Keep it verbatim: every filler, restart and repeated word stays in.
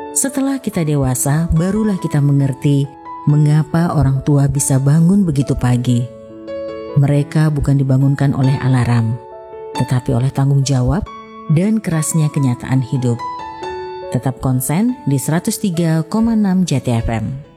Setelah kita dewasa, barulah kita mengerti mengapa orang tua bisa bangun begitu pagi. Mereka bukan dibangunkan oleh alarm, tetapi oleh tanggung jawab dan kerasnya kenyataan hidup. Tetap konsen di seratus tiga koma enam Jati F M.